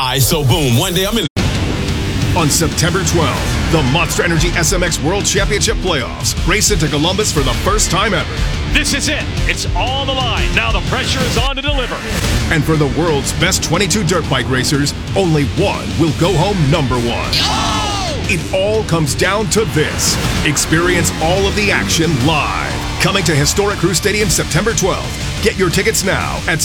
So boom, one day I'm in. On September 12th, the Monster Energy SMX World Championship Playoffs race into Columbus for the first time ever. This is it. It's on the line. Now the pressure is on to deliver. And for the world's best 22 dirt bike racers, only one will go home number one. It all comes down to this. Experience all of the action live. Coming to historic Crew Stadium September 12th. Get your tickets now at